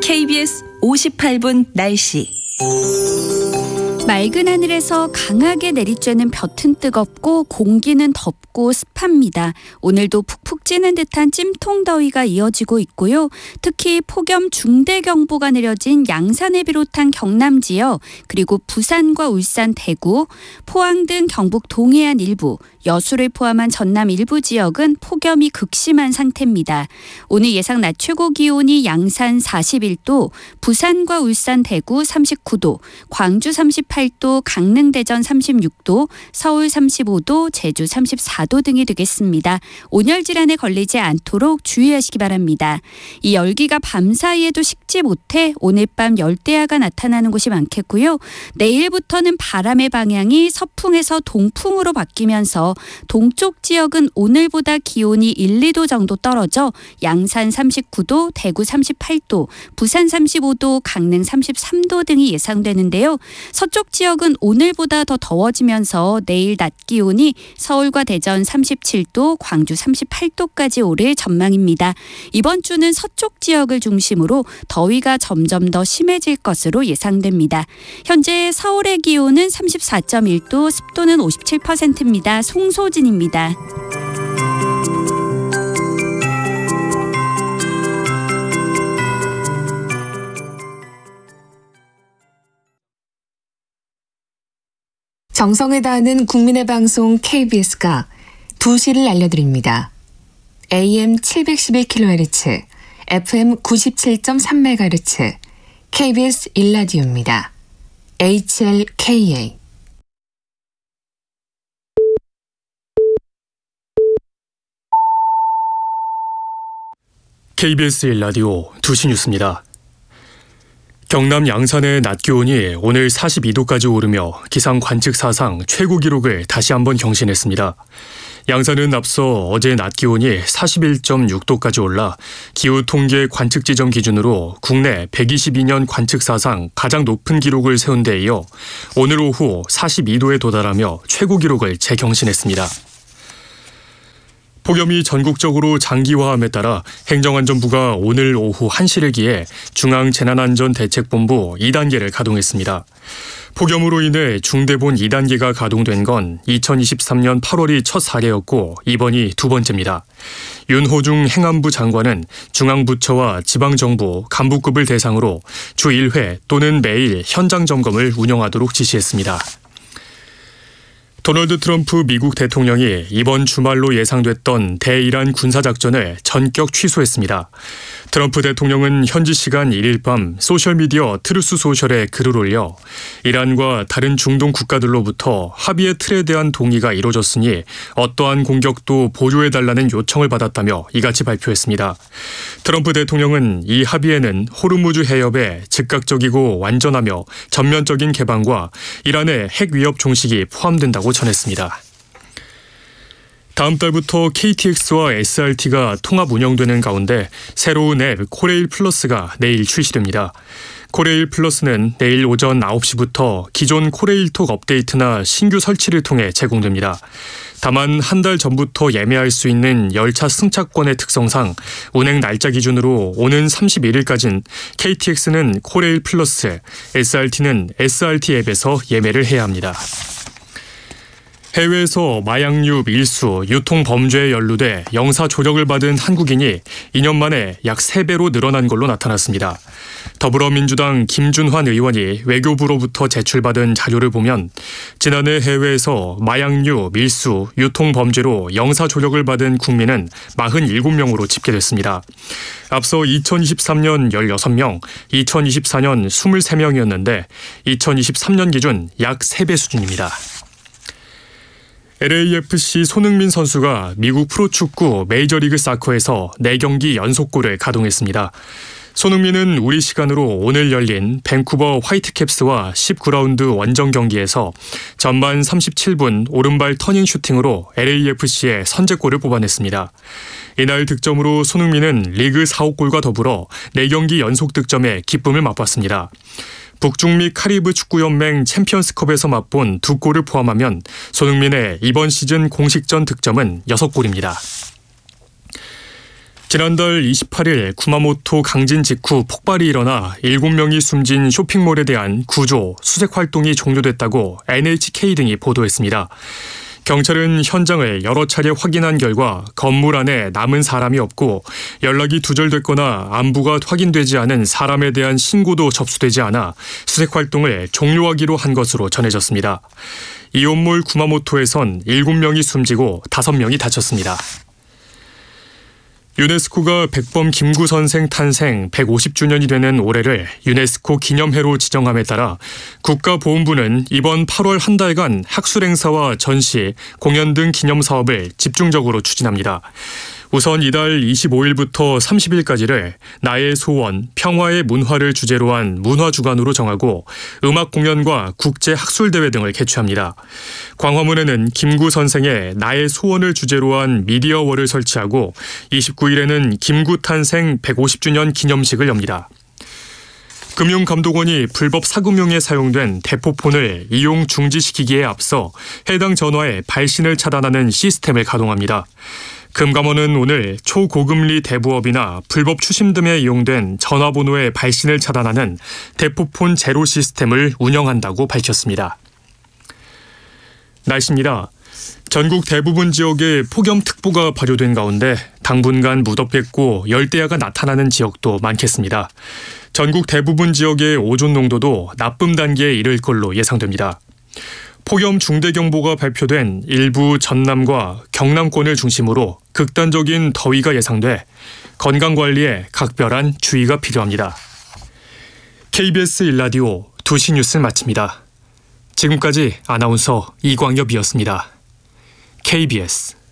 KBS 58분 날씨. 맑은 하늘에서 강하게 내리쬐는 볕은 뜨겁고 공기는 덥고 습합니다. 오늘도 푹푹 찌는 듯한 찜통더위가 이어지고 있고요. 특히 폭염 중대경보가 내려진 양산을 비롯한 경남 지역, 그리고 부산과 울산, 대구, 포항 등 경북 동해안 일부, 여수를 포함한 전남 일부 지역은 폭염이 극심한 상태입니다. 오늘 예상 낮 최고 기온이 양산 41도, 부산과 울산, 대구 39도, 광주 38도, 강릉, 대전 36도, 서울 35도, 제주 34도 등이 되겠습니다. 온열 질환에 걸리지 않도록 주의하시기 바랍니다. 이 열기가 밤사이에도 식지 못해 오늘 밤 열대야가 나타나는 곳이 많겠고요. 내일부터는 바람의 방향이 서풍에서 동풍으로 바뀌면서 동쪽 지역은 오늘보다 기온이 1, 2도 정도 떨어져 양산 39도, 대구 38도, 부산 35도, 강릉 33도 등이 예상되는데요. 서쪽 지역은 오늘보다 더 더워지면서 내일 낮 기온이 서울과 대전 37도, 광주 38도까지 오를 전망입니다. 이번 주는 서쪽 지역을 중심으로 더위가 점점 더 심해질 것으로 예상됩니다. 현재 서울의 기온은 34.1도, 습도는 57%입니다. 송소진입니다. 정성을 다하는 국민의 방송 KBS가 2시를 알려드립니다. AM 711kHz, FM 97.3MHz, KBS 1라디오입니다. HLKA. KBS 1라디오 2시 뉴스입니다. 경남 양산의 낮 기온이 오늘 42도까지 오르며 기상 관측 사상 최고 기록을 다시 한번 경신했습니다. 양산은 앞서 어제 낮 기온이 41.6도까지 올라 기후통계 관측 지점 기준으로 국내 122년 관측 사상 가장 높은 기록을 세운 데 이어 오늘 오후 42도에 도달하며 최고 기록을 재경신했습니다. 폭염이 전국적으로 장기화함에 따라 행정안전부가 오늘 오후 1시를 기해 중앙재난안전대책본부 2단계를 가동했습니다. 폭염으로 인해 중대본 2단계가 가동된 건 2023년 8월이 첫 사례였고 이번이 두 번째입니다. 윤호중 행안부 장관은 중앙부처와 지방정부, 간부급을 대상으로 주 1회 또는 매일 현장 점검을 운영하도록 지시했습니다. 도널드 트럼프 미국 대통령이 이번 주말로 예상됐던 대이란 군사작전을 전격 취소했습니다. 트럼프 대통령은 현지 시간 1일 밤 소셜미디어 트루스 소셜에 글을 올려 이란과 다른 중동 국가들로부터 합의의 틀에 대한 동의가 이루어졌으니 어떠한 공격도 보류해달라는 요청을 받았다며 이같이 발표했습니다. 트럼프 대통령은 이 합의에는 호르무즈 해협의 즉각적이고 완전하며 전면적인 개방과 이란의 핵 위협 종식이 포함된다고 전했습니다. 다음 달부터 KTX와 SRT가 통합 운영되는 가운데 새로운 앱 코레일 플러스가 내일 출시됩니다. 코레일 플러스는 내일 오전 9시부터 기존 코레일톡 업데이트나 신규 설치를 통해 제공됩니다. 다만 한 달 전부터 예매할 수 있는 열차 승차권의 특성상 운행 날짜 기준으로 오는 31일까지는 KTX는 코레일 플러스, SRT는 SRT 앱에서 예매를 해야 합니다. 해외에서 마약류 밀수, 유통 범죄에 연루돼 영사 조력을 받은 한국인이 2년 만에 약 3배로 늘어난 걸로 나타났습니다. 더불어민주당 김준환 의원이 외교부로부터 제출받은 자료를 보면 지난해 해외에서 마약류 밀수, 유통 범죄로 영사 조력을 받은 국민은 47명으로 집계됐습니다. 앞서 2023년 16명, 2024년 23명이었는데 2023년 기준 약 3배 수준입니다. LAFC 손흥민 선수가 미국 프로축구 메이저리그 사커에서 4경기 연속골을 가동했습니다. 손흥민은 우리 시간으로 오늘 열린 밴쿠버 화이트캡스와 19라운드 원정 경기에서 전반 37분 오른발 터닝 슈팅으로 LAFC의 선제골을 뽑아냈습니다. 이날 득점으로 손흥민은 리그 4호 골과 더불어 4경기 연속 득점에 기쁨을 맛봤습니다. 북중미 카리브 축구연맹 챔피언스컵에서 맛본 2골을 포함하면 손흥민의 이번 시즌 공식전 득점은 6골입니다. 지난달 28일 구마모토 강진 직후 폭발이 일어나 7명이 숨진 쇼핑몰에 대한 구조, 수색 활동이 종료됐다고 NHK 등이 보도했습니다. 경찰은 현장을 여러 차례 확인한 결과 건물 안에 남은 사람이 없고 연락이 두절됐거나 안부가 확인되지 않은 사람에 대한 신고도 접수되지 않아 수색 활동을 종료하기로 한 것으로 전해졌습니다. 이온몰 구마모토에선 7명이 숨지고 5명이 다쳤습니다. 유네스코가 백범 김구 선생 탄생 150주년이 되는 올해를 유네스코 기념해로 지정함에 따라 국가보훈부는 이번 8월 한 달간 학술 행사와 전시, 공연 등 기념 사업을 집중적으로 추진합니다. 우선 이달 25일부터 30일까지를 나의 소원, 평화의 문화를 주제로 한 문화주간으로 정하고 음악 공연과 국제학술대회 등을 개최합니다. 광화문에는 김구 선생의 나의 소원을 주제로 한 미디어월을 설치하고 29일에는 김구 탄생 150주년 기념식을 엽니다. 금융감독원이 불법 사금융에 사용된 대포폰을 이용 중지시키기에 앞서 해당 전화의 발신을 차단하는 시스템을 가동합니다. 금감원은 오늘 초고금리 대부업이나 불법 추심 등에 이용된 전화번호의 발신을 차단하는 대포폰 제로 시스템을 운영한다고 밝혔습니다. 날씨입니다. 전국 대부분 지역에 폭염특보가 발효된 가운데 당분간 무덥겠고 열대야가 나타나는 지역도 많겠습니다. 전국 대부분 지역의 오존 농도도 나쁨 단계에 이를 걸로 예상됩니다. 폭염 중대경보가 발표된 일부 전남과 경남권을 중심으로 극단적인 더위가 예상돼 건강관리에 각별한 주의가 필요합니다. KBS 1라디오 2시 뉴스 마칩니다. 지금까지 아나운서 이광엽이었습니다. KBS